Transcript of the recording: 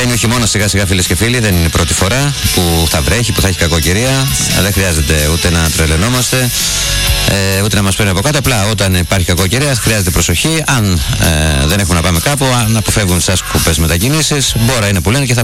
Μπαίνει ο χειμώνας σιγά σιγά, φίλες και φίλοι, δεν είναι η πρώτη φορά που θα βρέχει, που θα έχει κακοκαιρία. Δεν χρειάζεται ούτε να τρελαινόμαστε, ούτε να μας παίρνει από κάτω. Απλά όταν υπάρχει κακοκαιρία χρειάζεται προσοχή. Αν δεν έχουμε να πάμε κάπου, να αποφεύγουν τις άσκοπες μετακινήσεις. Μπόρα είναι που λένε και θα